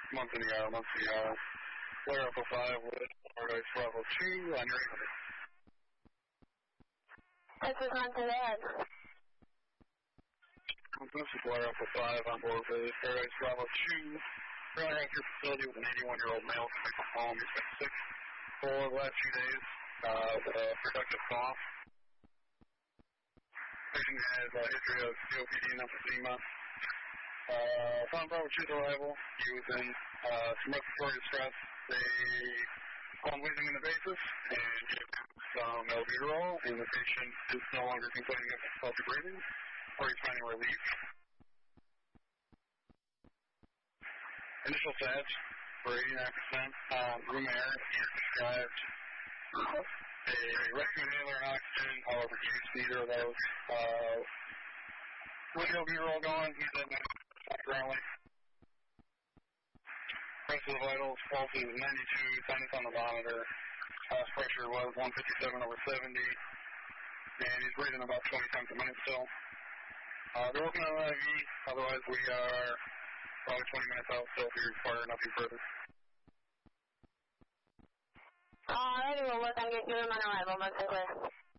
month in the hour, month in the hour. Flare Alpha 5 with Paradise Bravo 2 on your 800. This is Montserrat. This is Flare Alpha 5 on board with Paradise Bravo 2. Running at your facility with an 81-year-old male coming from home. He's been sick for the last few days with a productive cough. Patient has a history of COPD and emphysema. Upon Bravo 2's arrival, he was in some respiratory distress. They found wheezing in the basis and gave him some albuterol, and the patient is no longer complaining of difficulty breathing, or he's finding relief. Initial stats for 89%. Room air, he described a rescue inhaler and oxygen, however, he used neither of those. With the albuterol going, he's at 90% currently. Rest of the vitals, pulse is 92, sinus on the monitor. Chest pressure was 157/70, and he's breathing about 20 times a minute still. They're working on an IV, otherwise we are probably 20 minutes out, so if you require nothing further. Alrighty, we'll work on getting room on arrival, once clear.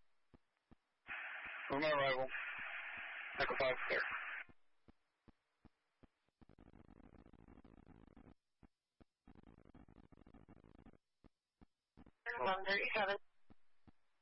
Room on arrival. Echo 5 clear. 137.